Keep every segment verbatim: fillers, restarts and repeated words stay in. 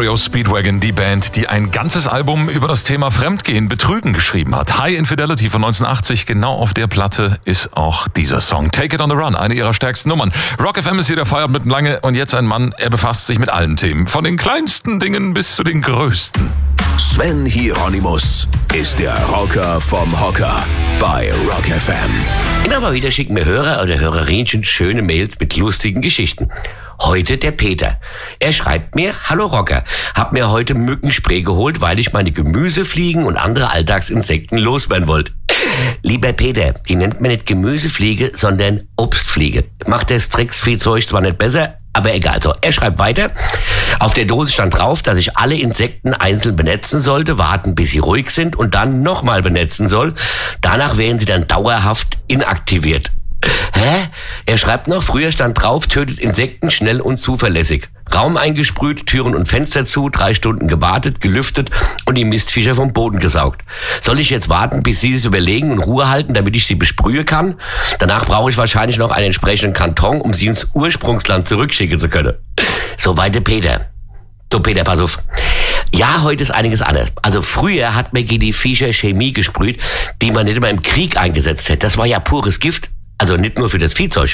R E O Speedwagon, die Band, die ein ganzes Album über das Thema Fremdgehen, Betrügen geschrieben hat. High Infidelity von neunzehnhundertachtzig, genau auf der Platte ist auch dieser Song. Take It on the Run, eine ihrer stärksten Nummern. Rock F M ist hier der Feierabend mit Lange und jetzt ein Mann, er befasst sich mit allen Themen. Von den kleinsten Dingen bis zu den größten. Sven Hieronymus ist der Rocker vom Hocker bei Rock F M. Immer mal wieder schicken mir Hörer oder Hörerinnen schöne Mails mit lustigen Geschichten. Heute der Peter. Er schreibt mir: Hallo Rocker, hab mir heute Mückenspray geholt, weil ich meine Gemüsefliegen und andere Alltagsinsekten loswerden wollte. Lieber Peter, die nennt man nicht Gemüsefliege, sondern Obstfliege. Macht das Drecksviehzeug zwar nicht besser, aber egal. So, er schreibt weiter. Auf der Dose stand drauf, dass ich alle Insekten einzeln benetzen sollte, warten, bis sie ruhig sind und dann nochmal benetzen soll. Danach wären sie dann dauerhaft inaktiviert. Hä? Er schreibt noch, früher stand drauf, tötet Insekten schnell und zuverlässig. Raum eingesprüht, Türen und Fenster zu, drei Stunden gewartet, gelüftet und die Mistviecher vom Boden gesaugt. Soll ich jetzt warten, bis sie sich überlegen und Ruhe halten, damit ich sie besprühen kann? Danach brauche ich wahrscheinlich noch einen entsprechenden Karton, um sie ins Ursprungsland zurückschicken zu können. Soweit der Peter. So, Peter, pass auf. Ja, heute ist einiges anders. Also früher hat man gegen die Viecher Chemie gesprüht, die man nicht immer im Krieg eingesetzt hätte. Das war ja pures Gift. Also nicht nur für das Viehzeug.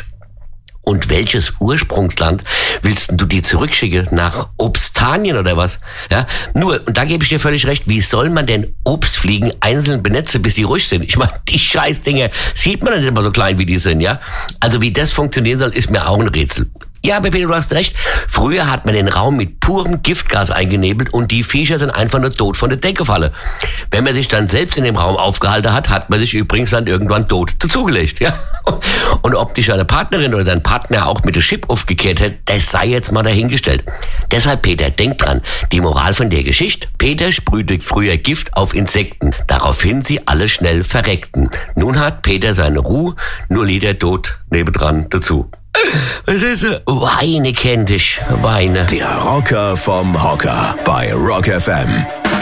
Und welches Ursprungsland willst du die zurückschicken? Nach Obstanien oder was? Ja, nur, und da gebe ich dir völlig recht, wie soll man denn Obstfliegen einzeln benetzen, bis sie ruhig sind? Ich meine, die Scheißdinger sieht man nicht immer so klein, wie die sind, ja? Also wie das funktionieren soll, ist mir auch ein Rätsel. Ja, aber Peter, du hast recht. Früher hat man den Raum mit purem Giftgas eingenebelt und die Viecher sind einfach nur tot von der Decke gefallen. Wenn man sich dann selbst in dem Raum aufgehalten hat, hat man sich übrigens dann irgendwann tot dazugelegt, ja. Und ob dich deine Partnerin oder dein Partner auch mit dem Chip aufgekehrt hätte, das sei jetzt mal dahingestellt. Deshalb, Peter, denk dran, die Moral von der Geschichte: Peter sprühte früher Gift auf Insekten, daraufhin sie alle schnell verreckten. Nun hat Peter seine Ruhe, nur Lieder tot nebendran dazu. Weine kennt dich, Weine. Der Rocker vom Hocker bei Rock F M.